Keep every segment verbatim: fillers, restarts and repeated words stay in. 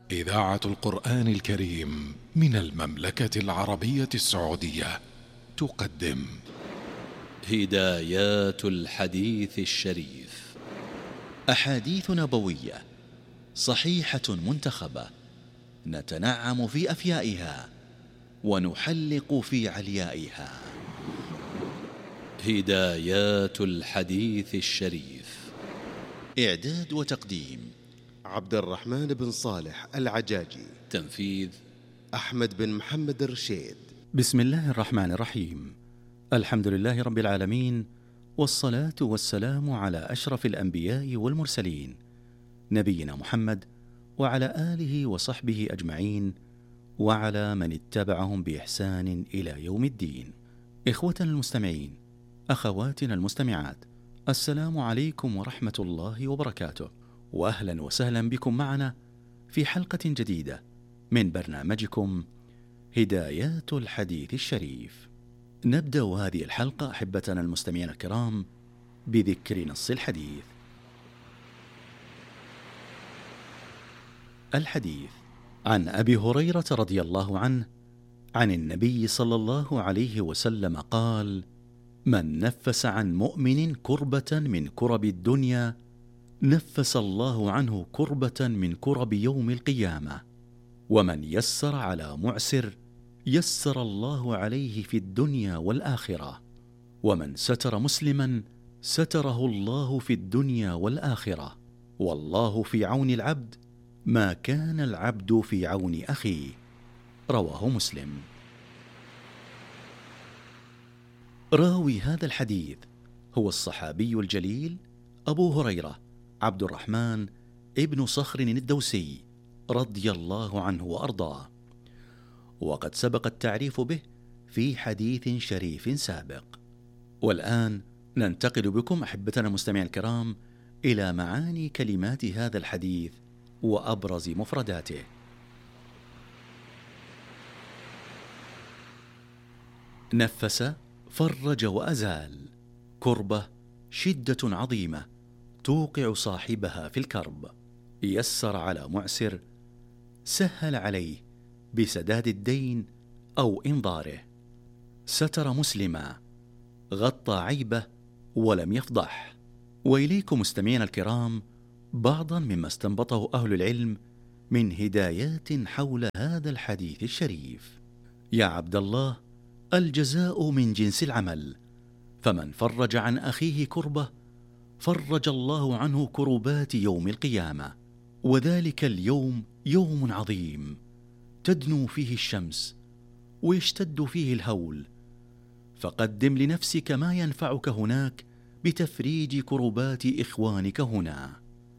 إذاعة القرآن الكريم من المملكة العربية السعودية تقدم هدايات الحديث الشريف، أحاديث نبوية صحيحة منتخبة، نتنعم في أفيائها ونحلق في عليائها. هدايات الحديث الشريف، إعداد وتقديم عبد الرحمن بن صالح العجاجي، تنفيذ أحمد بن محمد الرشيد. بسم الله الرحمن الرحيم. الحمد لله رب العالمين، والصلاة والسلام على أشرف الأنبياء والمرسلين، نبينا محمد وعلى آله وصحبه أجمعين، وعلى من اتبعهم بإحسان إلى يوم الدين. إخوتنا المستمعين، أخواتنا المستمعات، السلام عليكم ورحمة الله وبركاته، وأهلا وسهلا بكم معنا في حلقة جديدة من برنامجكم هدايات الحديث الشريف. نبدأ هذه الحلقة أحبتنا المستمعين الكرام بذكر نص الحديث. الحديث عن أبي هريرة رضي الله عنه عن النبي صلى الله عليه وسلم قال: من نفس عن مؤمن كربة من كرب الدنيا نفس الله عنه كربة من كرب يوم القيامة، ومن يسر على معسر يسر الله عليه في الدنيا والآخرة، ومن ستر مسلما ستره الله في الدنيا والآخرة، والله في عون العبد ما كان العبد في عون أخيه. رواه مسلم. راوي هذا الحديث هو الصحابي الجليل أبو هريرة عبد الرحمن ابن صخر الدوسي رضي الله عنه وأرضاه، وقد سبق التعريف به في حديث شريف سابق. والآن ننتقل بكم أحبتنا المستمعين الكرام إلى معاني كلمات هذا الحديث وأبرز مفرداته. نفس فرج وأزال، كربة شدة عظيمة توقع صاحبها في الكرب. يسر على معسر، سهل عليه بسداد الدين أو إنظاره. ستر مسلما، غطى عيبه ولم يفضح. وإليكم مستمعين الكرام بعضا مما استنبطه أهل العلم من هدايات حول هذا الحديث الشريف. يا عبد الله، الجزاء من جنس العمل، فمن فرج عن أخيه كربة فرج الله عنه كربات يوم القيامة، وذلك اليوم يوم عظيم تدنو فيه الشمس ويشتد فيه الهول، فقدم لنفسك ما ينفعك هناك بتفريج كربات إخوانك هنا.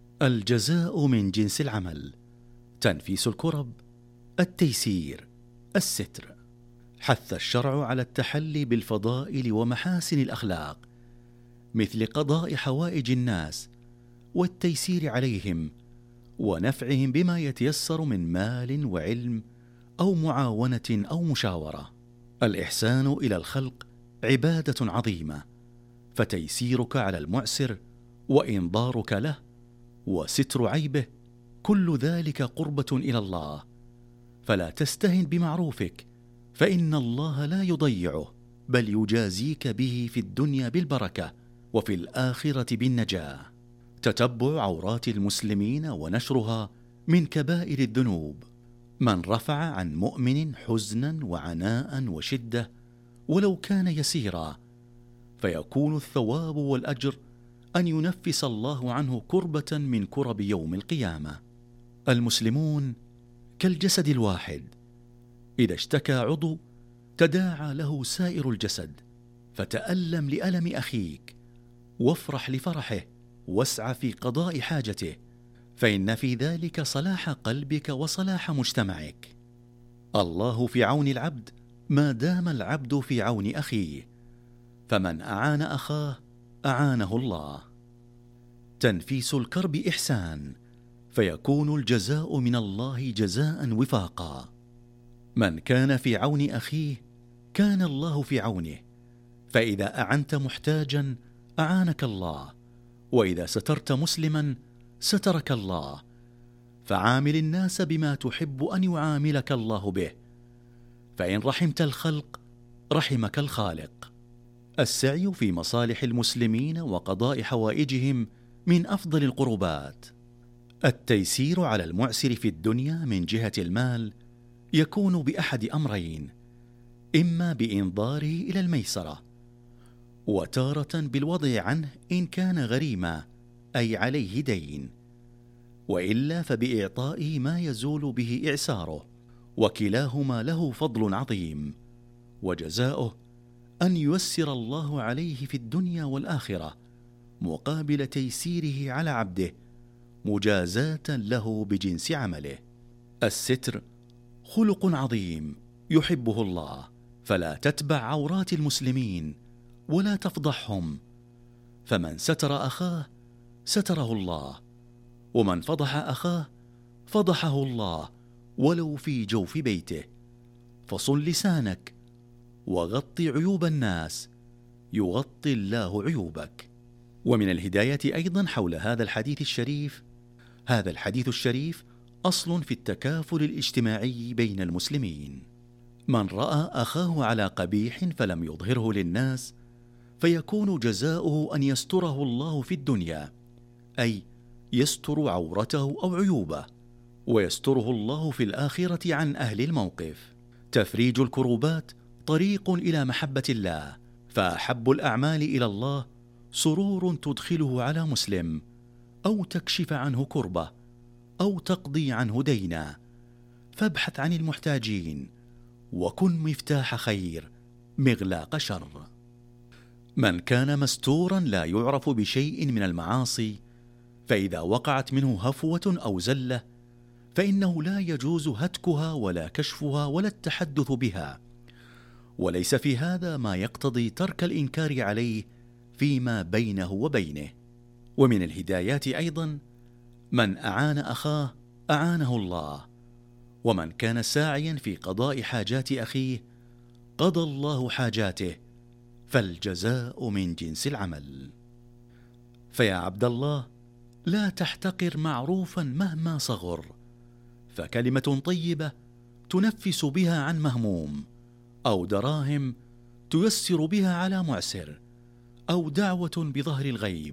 الجزاء من جنس العمل، تنفيس الكرب، التيسير، الستر. حث الشرع على التحلي بالفضائل ومحاسن الأخلاق، مثل قضاء حوائج الناس والتيسير عليهم ونفعهم بما يتيسر من مال وعلم أو معاونة أو مشاورة. الإحسان إلى الخلق عبادة عظيمة، فتيسيرك على المعسر وإنظارك له وستر عيبه كل ذلك قربة إلى الله، فلا تستهن بمعروفك، فإن الله لا يضيعه، بل يجازيك به في الدنيا بالبركة وفي الآخرة بالنجاة. تتبع عورات المسلمين ونشرها من كبائر الذنوب. من رفع عن مؤمن حزنا وعناء وشدة ولو كان يسيرا، فيكون الثواب والأجر أن ينفس الله عنه كربة من كرب يوم القيامة. المسلمون كالجسد الواحد، إذا اشتكى عضو تداعى له سائر الجسد، فتألم لألم أخيك وافرح لفرحه واسع في قضاء حاجته، فإن في ذلك صلاح قلبك وصلاح مجتمعك. الله في عون العبد ما دام العبد في عون أخيه، فمن أعان أخاه أعانه الله. تنفيس الكرب إحسان، فيكون الجزاء من الله جزاء وفاقا. من كان في عون أخيه كان الله في عونه، فإذا أعنت محتاجا أعانك الله، وإذا سترت مسلما سترك الله، فعامل الناس بما تحب أن يعاملك الله به، فإن رحمت الخلق رحمك الخالق. السعي في مصالح المسلمين وقضاء حوائجهم من أفضل القربات. التيسير على المعسر في الدنيا من جهة المال يكون بأحد أمرين: إما بإنظاره إلى الميسرة، وتارة بالوضع عنه إن كان غريما أي عليه دين، وإلا فبإعطائه ما يزول به إعساره، وكلاهما له فضل عظيم، وجزاؤه أن ييسر الله عليه في الدنيا والآخرة مقابل تيسيره على عبده مجازاة له بجنس عمله. الستر خلق عظيم يحبه الله، فلا تتبع عورات المسلمين ولا تفضحهم، فمن ستر أخاه ستره الله، ومن فضح أخاه فضحه الله ولو في جوف بيته. فصن لسانك وغطي عيوب الناس يغطي الله عيوبك. ومن الهداية أيضا حول هذا الحديث الشريف: هذا الحديث الشريف أصل في التكافل الاجتماعي بين المسلمين. من رأى أخاه على قبيح فلم يظهره للناس فيكون جزاؤه أن يستره الله في الدنيا، أي يستر عورته أو عيوبه، ويستره الله في الآخرة عن أهل الموقف. تفريج الكروبات طريق إلى محبة الله، فأحب الأعمال إلى الله سرور تدخله على مسلم، أو تكشف عنه كربة، أو تقضي عنه دينا. فابحث عن المحتاجين، وكن مفتاح خير مغلاق شر. من كان مستورا لا يعرف بشيء من المعاصي، فإذا وقعت منه هفوة أو زلة فإنه لا يجوز هتكها ولا كشفها ولا التحدث بها، وليس في هذا ما يقتضي ترك الإنكار عليه فيما بينه وبينه. ومن الهدايات أيضا: من أعان أخاه أعانه الله، ومن كان ساعيا في قضاء حاجات أخيه قضى الله حاجاته، فالجزاء من جنس العمل. فيا عبد الله، لا تحتقر معروفا مهما صغر، فكلمة طيبة تنفس بها عن مهموم، أو دراهم تيسر بها على معسر، أو دعوة بظهر الغيب،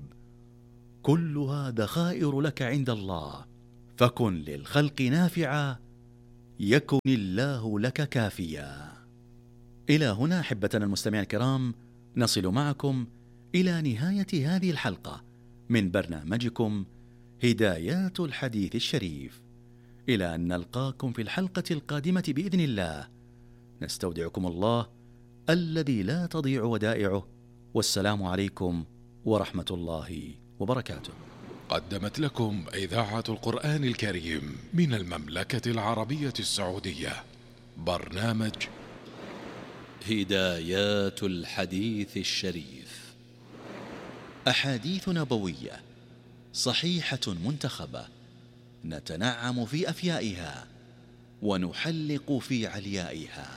كلها ذخائر لك عند الله. فكن للخلق نافعا يكن الله لك كافيا. إلى هنا أحبتنا المستمعين الكرام نصل معكم إلى نهاية هذه الحلقة من برنامجكم هدايات الحديث الشريف. إلى أن نلقاكم في الحلقة القادمة بإذن الله، نستودعكم الله الذي لا تضيع ودائعه، والسلام عليكم ورحمة الله وبركاته. قدمت لكم إذاعة القرآن الكريم من المملكة العربية السعودية برنامج هدايات الحديث الشريف، أحاديث نبوية صحيحة منتخبة نتنعم في أفيائها ونحلق في عليائها.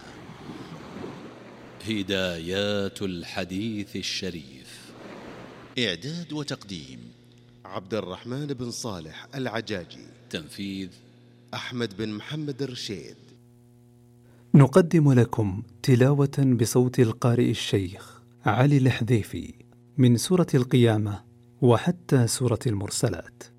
هدايات الحديث الشريف، إعداد وتقديم عبد الرحمن بن صالح العجاجي، تنفيذ أحمد بن محمد الرشيد. نقدم لكم تلاوة بصوت القارئ الشيخ علي الحذيفي من سورة القيامة وحتى سورة المرسلات.